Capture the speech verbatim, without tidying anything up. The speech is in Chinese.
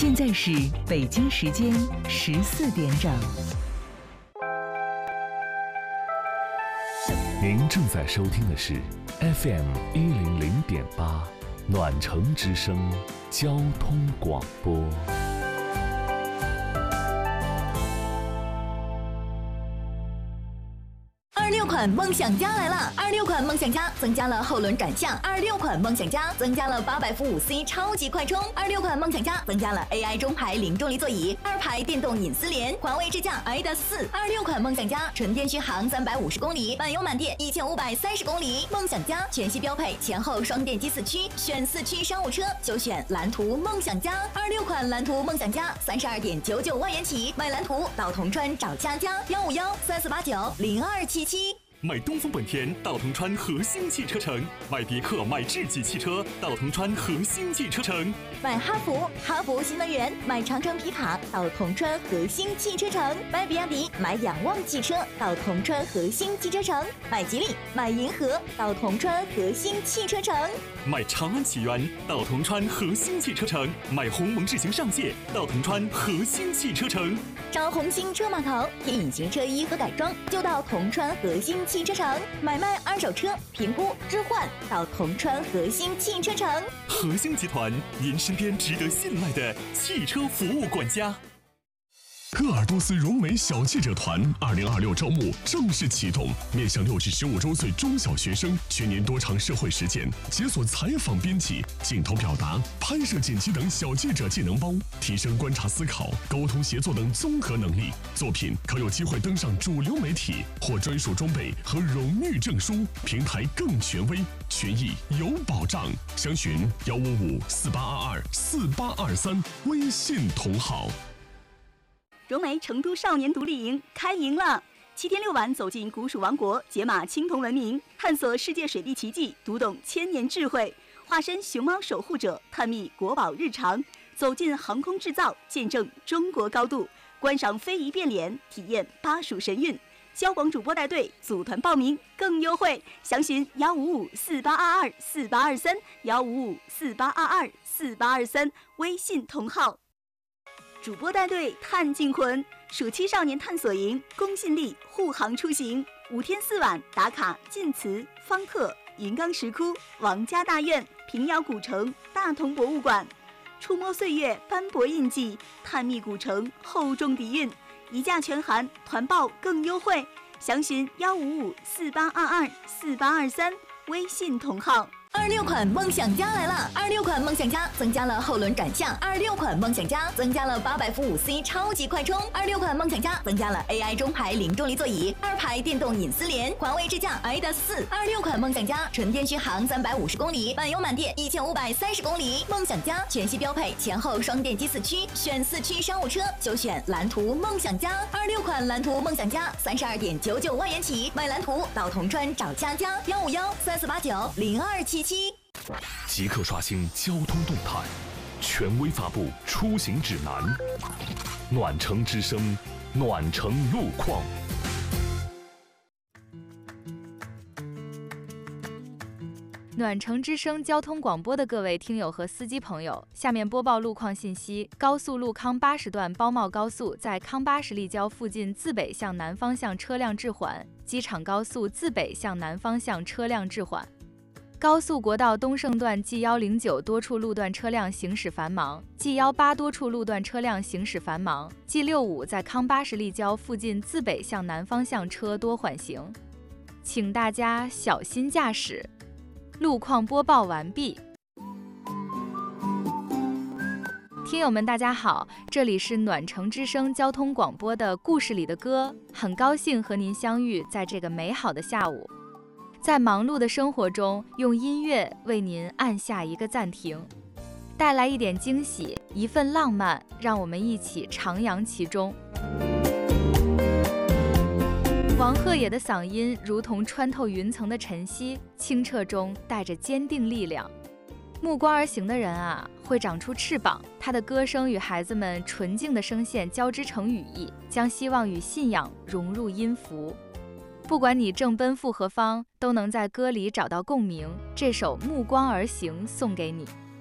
现在是北京时间十四点整。 您正在收听的是 F M 一零零点八暖城之声交通广播。 二六款梦想家来了！二六款梦想家增加了后轮转向，二六款梦想家增加了八百伏五 C 超级快充，二六款梦想家增加了 A I 中排零重力座椅，二排电动隐私联，环卫智驾 A D A S 四。二六款梦想家纯电续航三百五十公里，满油满电一千五百三十公里。梦想家全系标配前后双电机四驱，选四驱商务车就选蓝图梦想家。二六款蓝图梦想家三十二点九九万元起，买蓝图到铜川找佳佳，幺五幺三四八九零二七七。 买东风本田到铜川核心汽车城，买别克买智己汽车到铜川核心汽车城， 买哈弗哈弗新能源，买长城皮卡到铜川核心汽车城，买比亚迪买仰望汽车到铜川核心汽车城，买吉利买银河到铜川核心汽车城， 买长安启源到铜川核心汽车城，买鸿蒙智行上界到铜川核心汽车城， 找红星车码头贴隐形车衣和改装就到铜川核心汽车城，买卖二手车评估置换到铜川核心汽车城。 核心集团，您身边值得信赖的汽车服务管家。 鄂尔多斯融美小记者团二零二六招募正式启动，面向六至十五周岁中小学生，全年多场社会实践，解锁采访编辑、镜头表达、拍摄剪辑等小记者技能包，提升观察思考、沟通协作等综合能力。作品可有机会登上主流媒体，获专属装备和荣誉证书，平台更权威，权益有保障。详询幺五五四八二二四八二三，微信同号。 融美成都少年独立营开营了！七天六晚走进古蜀王国，解码青铜文明，探索世界水利奇迹，读懂千年智慧，化身熊猫守护者，探秘国宝日常，走进航空制造，见证中国高度，观赏非遗变脸，体验巴蜀神韵。交广主播带队，组团报名更优惠，详询幺五五四八二二四八二三幺五五四八二二四八二三，微信同号。主播带队探境魂，暑期少年探索营，公信力护航出行，五天四晚打卡晋祠、方特、云冈石窟、王家大院、平遥古城、大同博物馆，触摸岁月斑驳印记，探秘古城厚重底蕴，一价全含，团报更优惠，详询幺五五四八二二四八二三，微信同号。 二六款梦想家来了！二六款梦想家增加了后轮转向，二六款梦想家增加了八百伏五 C 超级快充，二六款梦想家增加了 A I 中排零重力座椅，二排电动隐私联，环卫智驾 A D A S 四。二六款梦想家纯电续航三百五十公里，满油满电一千五百三十公里。梦想家全系标配前后双电机四驱，选四驱商务车就选蓝图梦想家。二六款蓝图梦想家三十二点九九万元起，买蓝图到铜川找佳佳，幺五幺三四八九零二七。 即刻刷新交通动态，权威发布出行指南，暖城之声，暖城路况。 暖城之声交通广播的各位听友和司机朋友，下面播报路况信息。高速路康八十段包茂高速在康巴十立交附近自北向南方向车辆滞缓，机场高速自北向南方向车辆滞缓。高速国道东胜段 G 一零九多处路段车辆行驶繁忙 ，G 一八多处路段车辆行驶繁忙 ，G 六五在康巴十立交附近自北向南方向车多缓行，请大家小心驾驶。路况播报完毕。听友们大家好，这里是暖城之声交通广播的故事里的歌，很高兴和您相遇在这个美好的下午。在忙碌的生活中，用音乐为您按下一个暂停，带来一点惊喜，一份浪漫，让我们一起徜徉其中。王鹤野的嗓音如同穿透云层的晨曦，清澈中带着坚定力量。目光而行的人啊，会长出翅膀。他的歌声与孩子们纯净的声线交织成羽翼，将希望与信仰融入音符。不管你正奔赴何方，都能在歌里找到共鸣。这首《目光而行》送给你。